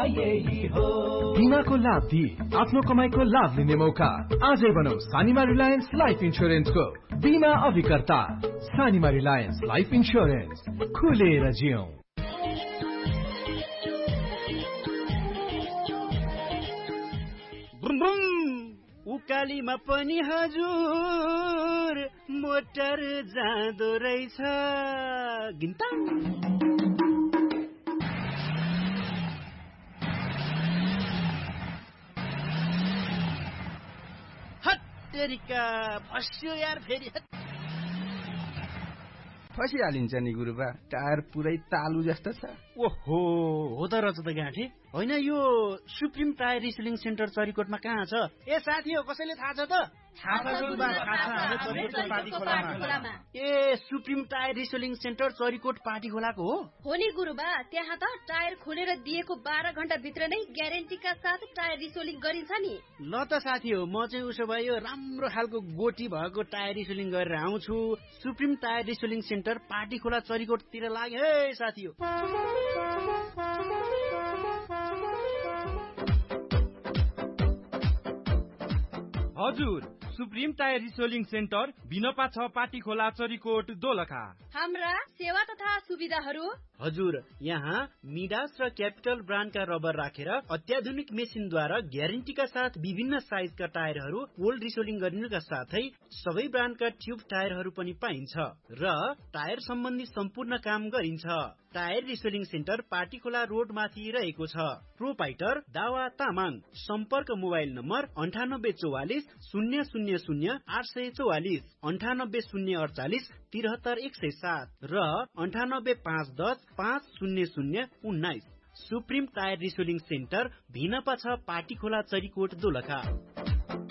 यही हो। बिमाको लाभ दिई आफ्नो कमाईको लाभ लिने मौका। आजै बनाऊ सानिमा रिलायन्स लाइफ इन्स्योरेन्सको बिमा अभिकर्ता। सानिमा रिलायन्स लाइफ इन्स्योरेन्स, खुलेर जियौं। बुम बुम उकालीमा पनि हजुर मोटर जाँदो रहेछ। गिन्ता हत्तेरिका फस्यो यार फेरि। फसिहालिन्छ नि गुरुबा, टायर पुरै तालु जस्तो छ। ओहो हो त रहेछ त गाँठे। होइन यो सुप्रिम टायर रिसेलिङ सेन्टर चरीकोटमा कहाँ छ? ए साथी हो, कसैले थाहा छ त? ए supreme tyre रिसेलिङ centre Charikot party खोलाको हो नि गुरुबा। त्यहाँ त टायर खोलेर दिएको 12 घण्टा भित्र नै ग्यारेन्टीका साथ टायर रिसेलिङ गरिन्छ नि। ल त साथी हो, म चाहिँ उसो भए यो राम्रो खालको गोटी भएको टायर रिसेलिङ गरेर आउँछु। सुप्रिम टायर रिसेलिङ सेन्टर पार्टी खोला चरीकोटतिर लाग्यो है साथी हो। हजुर, सुप्रिम टायर रिसेलिङ सेन्टर बिनपा 6 पाटी खोला चरीकोट दोलखा। हाम्रा सेवा तथा सुविधाहरू हजुर, यहाँ मिडास र क्यापिटल ब्रान्डका रबर राखेर अत्याधुनिक मेसिनद्वारा ग्यारेन्टीका साथ विभिन्न साइजका टायरहरू कोल्ड रिसेलिङ गरिनुका साथै सबै ब्रान्डका ट्युब टायरहरू पनि पाइन्छ र टायर सम्बन्धी सम्पूर्ण काम गरिन्छ। टायर रिसेलिङ सेन्टर पार्टी खोला रोड माथि रहेको छ। प्रोपाइटर दावा तामाङ। सम्पर्क मोबाइल नम्बर 9844 000 844, 98 048 73 107 र 98 510 500 19। Supreme tyre रिसेलिङ centre Bhinpa 6 party खोला चरीकोट दोलखा।